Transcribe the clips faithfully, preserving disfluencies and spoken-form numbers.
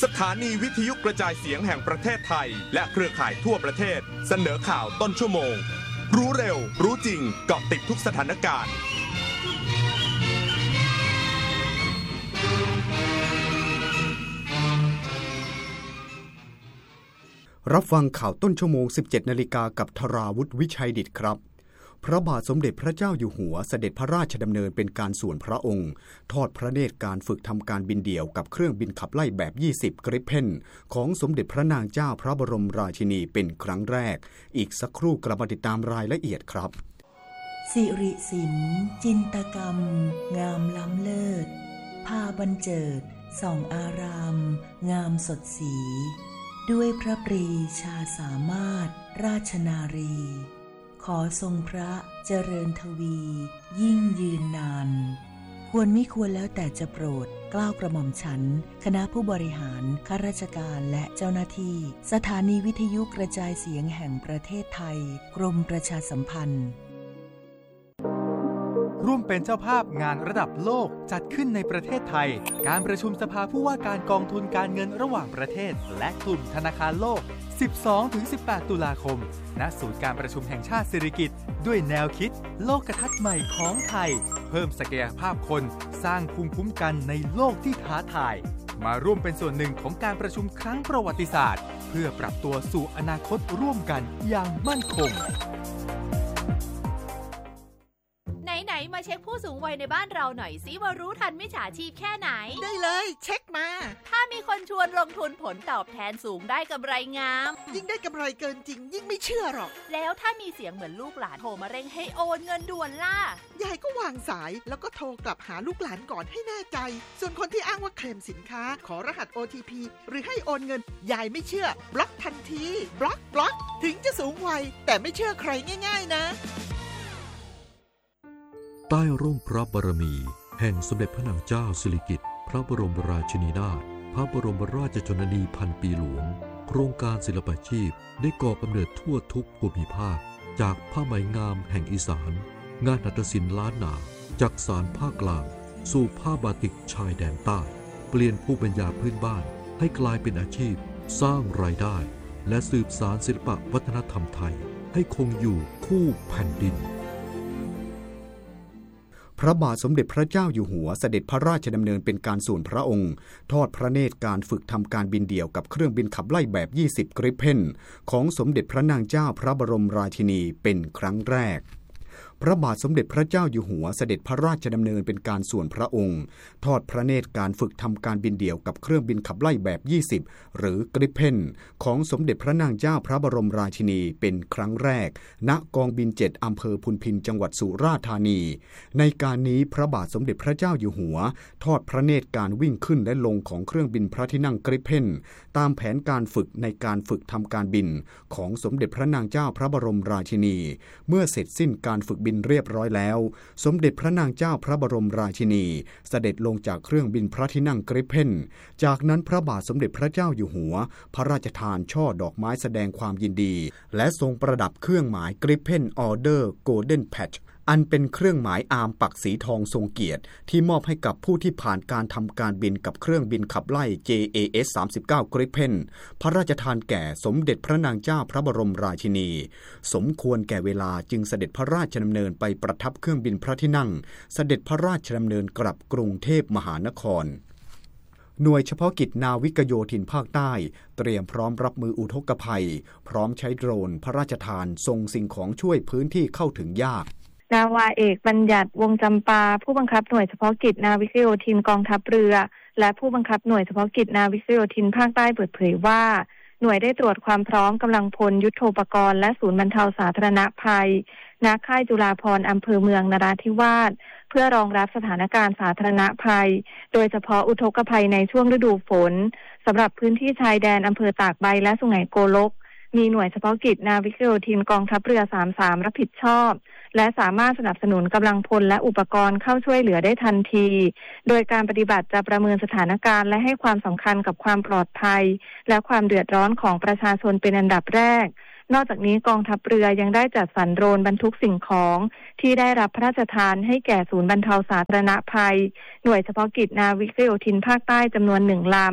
สถานีวิทยุกระจายเสียงแห่งประเทศไทยและเครือข่ายทั่วประเทศเสนอข่าวต้นชั่วโมงรู้เร็วรู้จริงเกาะติดทุกสถานการณ์รับฟังข่าวต้นชั่วโมง สิบเจ็ดนาฬิกา กับธราวุฒิวิชัยดิษฐ์ครับพระบาทสมเด็จพระเจ้าอยู่หัวเสด็จพระราชดำเนินเป็นการส่วนพระองค์ทอดพระเนตรการฝึกทำการบินเดี่ยวกับเครื่องบินขับไล่แบบยี่สิบกริปเพนของสมเด็จพระนางเจ้าพระบรมราชินีเป็นครั้งแรกอีกสักครู่กลับมาติดตามรายละเอียดครับสิริศิลป์จินตกรรมงามล้ำเลิศพาบรรเจิดส่องอารามงามสดสีด้วยพระปรีชาสามารถราชนารีขอทรงพระเจริญทวียิ่งยืนนานควรมิควรแล้วแต่จะโปรดเกล้ากระหม่อมฉันคณะผู้บริหารข้าราชการและเจ้าหน้าที่สถานีวิทยุกระจายเสียงแห่งประเทศไทยกรมประชาสัมพันธ์ร่วมเป็นเจ้าภาพงานระดับโลกจัดขึ้นในประเทศไทยการประชุมสภาผู้ว่าการกองทุนการเงินระหว่างประเทศและกลุ่มธนาคารโลก สิบสองถึงสิบแปด ตุลาคมณศูนย์การประชุมแห่งชาติสิริกิติ์ด้วยแนวคิดโลกทัศน์ใหม่ของไทยเพิ่มศักยภาพคนสร้างภูมิคุ้มกันในโลกที่ท้าทายมาร่วมเป็นส่วนหนึ่งของการประชุมครั้งประวัติศาสตร์เพื่อปรับตัวสู่อนาคตร่วมกันอย่างมั่นคงไหนๆมาเช็คผู้สูงวัยในบ้านเราหน่อยสิว่ารู้ทันมิจฉาชีพแค่ไหนได้เลยเช็คมาถ้ามีคนชวนลงทุนผลตอบแทนสูงได้กำไรงามยิ่งได้กำไรเกินจริงยิ่งไม่เชื่อหรอกแล้วถ้ามีเสียงเหมือนลูกหลานโทรมาเร่งให้โอนเงินด่วนล่ะยายก็วางสายแล้วก็โทรกลับหาลูกหลานก่อนให้แน่ใจส่วนคนที่อ้างว่าเคลมสินค้าขอรหัส โอ ที พี หรือให้โอนเงินยายไม่เชื่อบล็อกทันทีบล็อกบล็อกถึงจะสูงวัยแต่ไม่เชื่อใครง่ายๆนะใต้ร่มพระบารมีแห่งสมเด็จพระนางเจ้าสิริกิติ์พระบรมราชินีนาถพระบรมราชชนนีพันปีหลวงโครงการศิลปาชีพได้ก่อกำเนิดทั่วทุกภูมิภาคจากผ้าไหมงามแห่งอีสานงานหัตถศิลป์ล้านนาจากสานภาคกลางสู่ผ้าบาติกชายแดนใต้เปลี่ยนภูมิปัญญาพื้นบ้านให้กลายเป็นอาชีพสร้างรายได้และสืบสานศิลปวัฒนธรรมไทยให้คงอยู่คู่แผ่นดินพระบาทสมเด็จพระเจ้าอยู่หัวเสด็จพระราชดำเนินเป็นการส่วนพระองค์ทอดพระเนตรการฝึกทำการบินเดี่ยวกับเครื่องบินขับไล่แบบยี่สิบกริปเพนของสมเด็จพระนางเจ้าพระบรมราชินีเป็นครั้งแรกพระบาทสมเด็จพระเจ้าอยู่หัวเสด็จพระราชดำเนินเป็นการส่วนพระองค์ทอดพระเนตรการฝึกทำการบินเดี่ยวกับเครื่องบินขับไล่แบบยี่สิบหรือกริปเพนของสมเด็จพระนางเจ้าพระบรมราชินีเป็นครั้งแรกณกองบินเจ็ดอำเภอพุนพินจังหวัดสุราษฎร์ธานีในการนี้พระบาทสมเด็จพระเจ้าอยู่หัวทอดพระเนตรการวิ่งขึ้นและลงของเครื่องบินพระที่นั่งกริปเพนตามแผนการฝึกในการฝึกทำการบินของสมเด็จพระนางเจ้าพระบรมราชินีเมื่อเสร็จสิ้นการฝึกบินเรียบร้อยแล้วสมเด็จพระนางเจ้าพระบรมราชินีเสด็จลงจากเครื่องบินพระที่นั่งกริปเพนจากนั้นพระบาทสมเด็จพระเจ้าอยู่หัวพระราชทานช่อดอกไม้แสดงความยินดีและทรงประดับเครื่องหมายกริปเพนออเดอร์โกลเด้นแพทช์อันเป็นเครื่องหมายอาร์มปักสีทองทรงเกียรติที่มอบให้กับผู้ที่ผ่านการทำการบินกับเครื่องบินขับไล่ เจ เอ เอส สามสิบเก้า Gripen พระราชทานแก่สมเด็จพระนางเจ้าพระบรมราชินีสมควรแก่เวลาจึงเสด็จพระราชดำเนินไปประทับเครื่องบินพระที่นั่งเสด็จพระราชดำเนินกลับกรุงเทพมหานครหน่วยเฉพาะกิจนาวิกโยธินภาคใต้เตรียมพร้อมรับมืออุทกภัยพร้อมใช้โดรนพระราชทานส่งสิ่งของช่วยพื้นที่เข้าถึงยากนาวาเอกบัญญัติวงจำปาผู้บังคับหน่วยเฉพาะกิจนาวิกโยธินกองทัพเรือและผู้บังคับหน่วยเฉพาะกิจนาวิกโยธินภาคใต้เปิดเผยว่าหน่วยได้ตรวจความพร้อมกำลังพลยุทโธปกรณ์และศูนย์บรรเทาสาธารณภัยณค่ายจุฬาภรณ์อำเภอเมืองนราธิวาสเพื่อรองรับสถานการณ์สาธารณภัยโดยเฉพาะอุทกภัยในช่วงฤดูฝนสำหรับพื้นที่ชายแดนอำเภอตากใบและสุไหงโกลกมีหน่วยเฉพาะกิจนาวิกโยธินกองทัพเรือสามสิบสามรับผิดชอบและสามารถสนับสนุนกำลังพลและอุปกรณ์เข้าช่วยเหลือได้ทันทีโดยการปฏิบัติจะประเมินสถานการณ์และให้ความสำคัญกับความปลอดภัยและความเดือดร้อนของประชาชนเป็นอันดับแรกนอกจากนี้กองทัพเรือยังได้จัดสรรโดรนบรรทุกสิ่งของที่ได้รับพระราชทานให้แก่ศูนย์บรรเทาสาธารณภัยหน่วยเฉพาะกิจนาวิกโยธินภาคใต้จำนวนหนึ่งลำ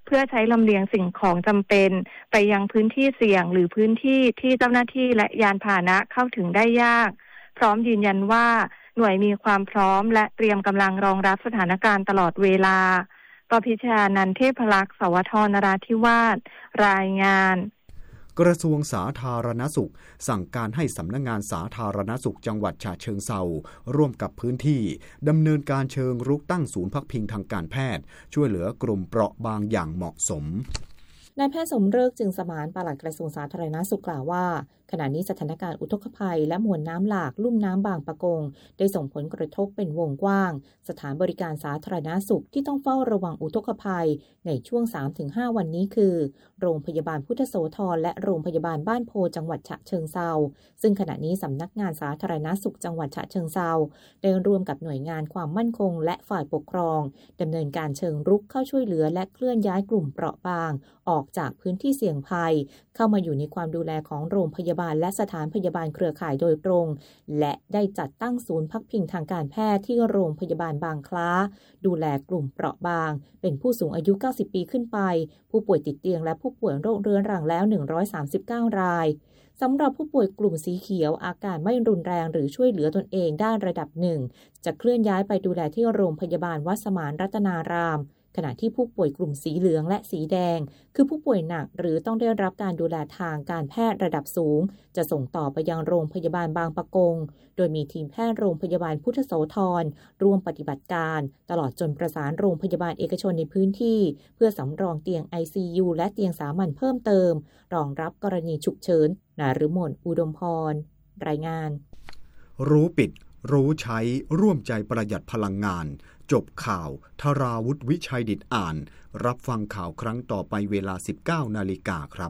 พื่อใช้ลำเลียงสิ่งของจำเป็นไปยังพื้นที่เสี่ยงหรือพื้นที่ที่เจ้าหน้าที่และยานพาหนะเข้าถึงได้ยากพร้อมยืนยันว่าหน่วยมีความพร้อมและเตรียมกำลังรองรับสถานการณ์ตลอดเวลาปพิชานันท์เทพลักษณ์สวทนราธิวาสรายงานกระทรวงสาธารณสุขสั่งการให้สำนักงานสาธารณสุขจังหวัดฉะเชิงเทราร่วมกับพื้นที่ดำเนินการเชิงรุกตั้งศูนย์พักพิงทางการแพทย์ช่วยเหลือกลุ่มเปราะบางอย่างเหมาะสมนายแพทย์สมฤกษ์จึงสมานปลัดกระทรวงสาธารณสุขกล่าวว่าขณะนี้สถานการณ์อุทกภัยและมวลน้ำหลากลุ่มน้ำบางปะกงได้ส่งผลกระทบเป็นวงกว้างสถานบริการสาธารณสุขที่ต้องเฝ้าระวังอุทกภัยในช่วง สามถึงห้า วันนี้คือโรงพยาบาลพุทธโสธรและโรงพยาบาลบ้านโพจังหวัดฉะเชิงเทราซึ่งขณะนี้สำนักงานสาธารณสุขจังหวัดฉะเชิงเทราได้ร่วมกับหน่วยงานความมั่นคงและฝ่ายปกครองดำเนินการเชิงรุกเข้าช่วยเหลือและเคลื่อนย้ายกลุ่มเปราะบางออกจากพื้นที่เสี่ยงภัยเข้ามาอยู่ในความดูแลของโรงพยาบาลและสถานพยาบาลเครือข่ายโดยตรงและได้จัดตั้งศูนย์พักพิงทางการแพทย์ที่โรงพยาบาลบางคล้าดูแลกลุ่มเปราะบางเป็นผู้สูงอายุเก้าสิบปีขึ้นไปผู้ป่วยติดเตียงและผู้ป่วยโรคเรื้อรังแล้วหนึ่งร้อยสามสิบเก้ารายสำหรับผู้ป่วยกลุ่มสีเขียวอาการไม่รุนแรงหรือช่วยเหลือตนเองได้ระดับหนึ่งจะเคลื่อนย้ายไปดูแลที่โรงพยาบาลวัดสมานรัตนารามขณะที่ผู้ป่วยกลุ่มสีเหลืองและสีแดงคือผู้ป่วยหนักหรือต้องได้รับการดูแลทางการแพทย์ระดับสูงจะส่งต่อไปยังโรงพยาบาลบางปะกงโดยมีทีมแพทย์โรงพยาบาลพุทธโสธรร่วมปฏิบัติการตลอดจนประสานโรงพยาบาลเอกชนในพื้นที่เพื่อสำรองเตียง ไอ ซี ยู และเตียงสามัญเพิ่มเติมรองรับกรณีฉุกเฉินนฤมลอุดมพรรายงานรู้ปิดรู้ใช้ร่วมใจประหยัดพลังงานจบข่าวธราวุฒิวิชัยดิษฐ์อ่านรับฟังข่าวครั้งต่อไปเวลา สิบเก้านาฬิกา ครับ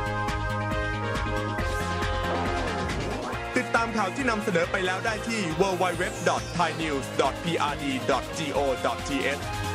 ติดตามข่าวที่นำเสนอไปแล้วได้ที่ ดับเบิลยู ดับเบิลยู ดับเบิลยู ดอท ไทยนิวส์ ดอท พี อาร์ ดี ดอท จี โอ ดอท ที เอช